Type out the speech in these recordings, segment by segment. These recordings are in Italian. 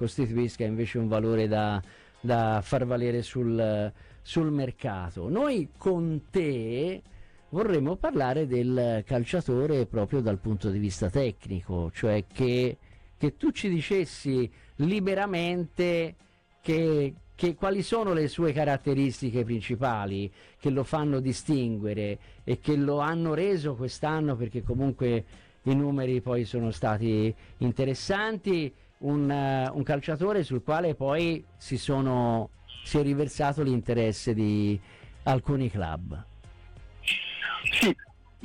costituisca invece un valore da far valere sul mercato. Noi con te vorremmo parlare del calciatore proprio dal punto di vista tecnico, cioè che tu ci dicessi liberamente quali sono le sue caratteristiche principali che lo fanno distinguere e che lo hanno reso quest'anno, perché comunque i numeri poi sono stati interessanti, un calciatore sul quale poi si è riversato l'interesse di alcuni club. Sì,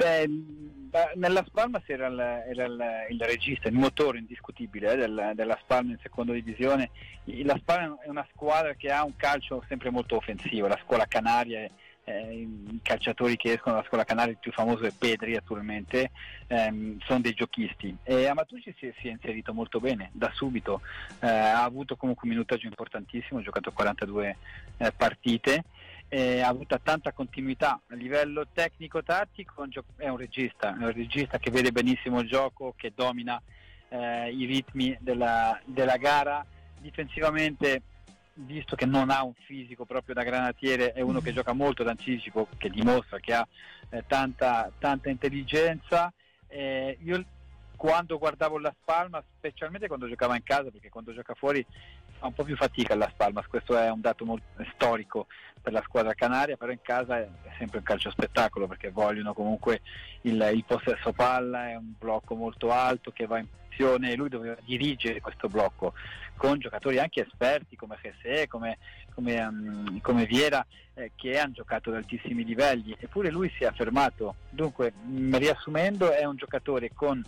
nella Spalma era il regista, il motore indiscutibile della Spalma in seconda divisione. La Spalma è una squadra che ha un calcio sempre molto offensivo, la scuola canaria, i calciatori che escono dalla scuola canaria, il più famoso è Pedri attualmente, sono dei giochisti, e Amatucci si è inserito molto bene da subito, ha avuto comunque un minutaggio importantissimo, ha giocato 42 partite, ha avuto tanta continuità a livello tecnico-tattico, è un regista che vede benissimo il gioco, che domina i ritmi della gara. Difensivamente, visto che non ha un fisico proprio da granatiere, è uno che gioca molto d'anticipo, che dimostra che ha tanta intelligenza. Io quando guardavo la Spalma, specialmente quando giocava in casa, perché quando gioca fuori fa un po' più fatica la Spalma, questo è un dato molto storico per la squadra canaria, però in casa è sempre un calcio spettacolo, perché vogliono comunque il possesso palla, è un blocco molto alto che va in posizione, e lui doveva dirigere questo blocco con giocatori anche esperti come Jesse, come Viera, che hanno giocato ad altissimi livelli, eppure lui si è affermato. Dunque, riassumendo, è un giocatore con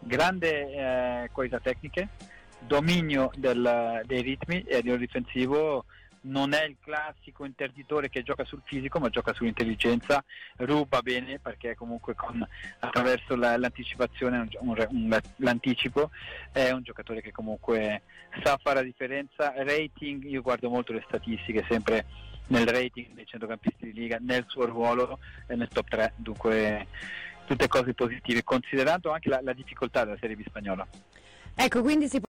grande qualità tecniche, dominio dei ritmi e del difensivo. Non è il classico interditore che gioca sul fisico, ma gioca sull'intelligenza, ruba bene perché comunque attraverso l'anticipazione, l'anticipo, è un giocatore che comunque sa fare la differenza. Rating, io guardo molto le statistiche, sempre nel rating dei centrocampisti di Liga, nel suo ruolo è nel top 3, dunque tutte cose positive, considerando anche la difficoltà della Serie B spagnola. Ecco, quindi si